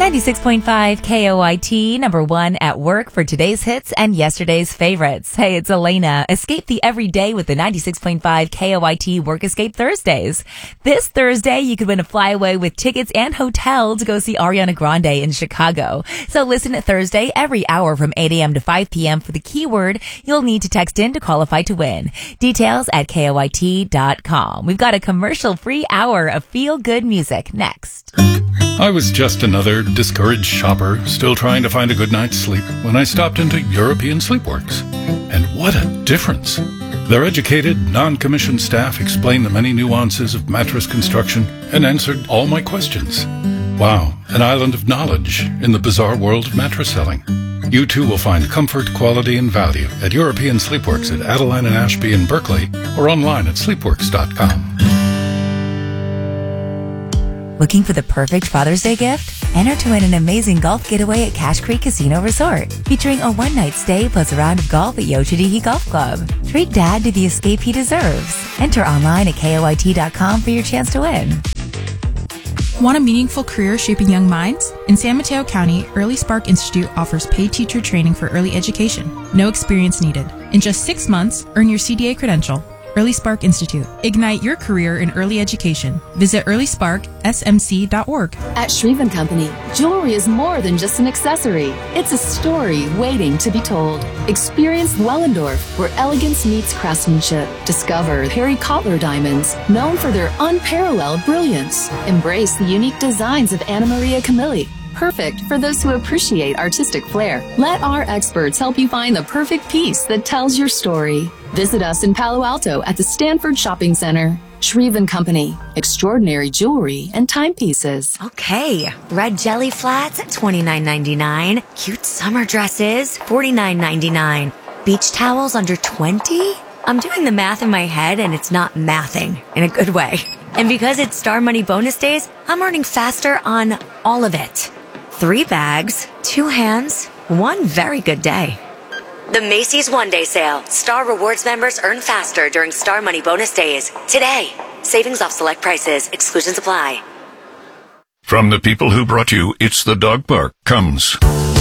96.5 KOIT, number one at work for today's hits and yesterday's favorites. Hey, it's Elena. Escape the everyday with the 96.5 KOIT Work Escape Thursdays. This Thursday, you could win a flyaway with tickets and hotel to go see Ariana Grande in Chicago. So listen to Thursday every hour from 8 a.m. to 5 p.m. for the keyword you'll need to text in to qualify to win. Details at KOIT.com. We've got a commercial-free hour of feel-good music next. I was just another discouraged shopper, still trying to find a good night's sleep, when I stopped into European Sleepworks. And what a difference! Their educated, non-commissioned staff explained the many nuances of mattress construction and answered all my questions. Wow, an island of knowledge in the bizarre world of mattress selling. You too will find comfort, quality, and value at European Sleepworks at Adeline and Ashby in Berkeley or online at sleepworks.com. Looking for the perfect Father's Day gift? Enter to win an amazing golf getaway at Cache Creek Casino Resort, featuring a one-night stay plus a round of golf at Yoshidiki Golf Club. Treat Dad to the escape he deserves. Enter online at KOIT.com for your chance to win. Want a meaningful career shaping young minds? In San Mateo County, Early Spark Institute offers paid teacher training for early education. No experience needed. In just 6 months, earn your CDA credential. Early Spark Institute. Ignite your career in early education. Visit earlysparksmc.org. At Shreve & Company, jewelry is more than just an accessory. It's a story waiting to be told. Experience Wellendorf, where elegance meets craftsmanship. Discover Harry Kotler diamonds, known for their unparalleled brilliance. Embrace the unique designs of Anna Maria Camilli, perfect for those who appreciate artistic flair. Let our experts help you find the perfect piece that tells your story. Visit us in Palo Alto at the Stanford Shopping Center. Shreve & Company, extraordinary jewelry and timepieces. Okay, red jelly flats at $29.99. Cute summer dresses, $49.99. Beach towels under $20? I'm doing the math in my head and it's not mathing in a good way. And because it's Star Money bonus days, I'm earning faster on all of it. 3 bags, 2 hands, 1 very good day. The Macy's One Day Sale. Star Rewards members earn faster during Star Money bonus days. Today. Savings off select prices. Exclusions apply. From the people who brought you It's the Dog Park comes